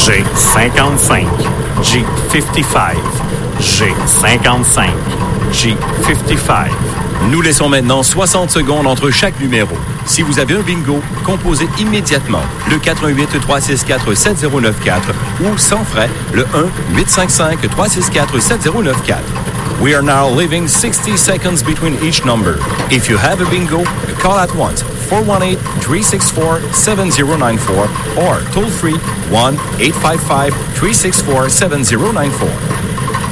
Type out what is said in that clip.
G55, G55, G55, G55. Nous laissons maintenant 60 secondes entre chaque numéro. Si vous avez un bingo, composez immédiatement le 418-364-7094 ou sans frais le 1-855-364-7094. We are now leaving 60 seconds between each number. If you have a bingo, call at once 418-364-7094 or toll free 1-855-364-7094.